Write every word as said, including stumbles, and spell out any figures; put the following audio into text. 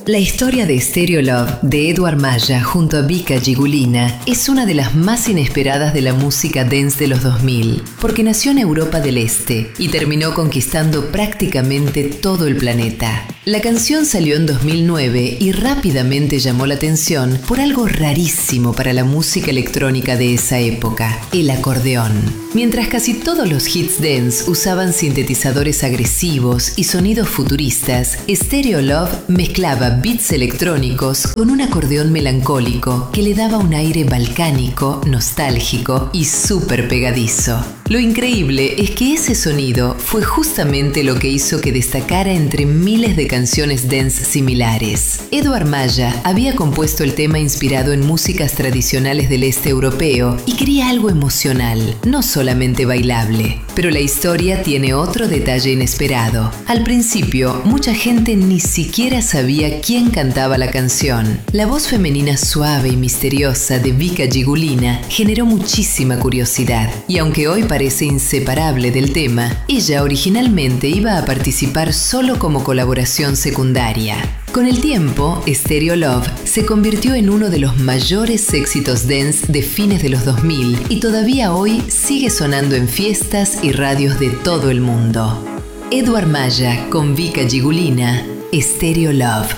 La historia de Stereo Love de Edward Maya junto a Vika Gigulina es una de las más inesperadas de la música dance de los dos mil, porque nació en Europa del Este y terminó conquistando prácticamente todo el planeta. La canción salió en dos mil nueve y rápidamente llamó la atención por algo rarísimo para la música electrónica de esa época, el acordeón. Mientras casi todos los hits dance usaban sintetizadores agresivos y sonidos futuristas, Stereo Love mezclaba beats electrónicos con un acordeón melancólico que le daba un aire balcánico, nostálgico y súper pegadizo. Lo increíble es que ese sonido fue justamente lo que hizo que destacara entre miles de canciones dance similares. Edward Maya había compuesto el tema inspirado en músicas tradicionales del este europeo y quería algo emocional, no solamente bailable. Pero la historia tiene otro detalle inesperado. Al principio, mucha gente ni siquiera sabía quién cantaba la canción. La voz femenina suave y misteriosa de Vika Gigulina generó muchísima curiosidad, y aunque hoy parece inseparable del tema, ella originalmente iba a participar solo como colaboración secundaria. Con el tiempo, Stereo Love se convirtió en uno de los mayores éxitos dance de fines de los dos mil y todavía hoy sigue sonando en fiestas y radios de todo el mundo. Edward Maya con Vika Gigulina, Stereo Love.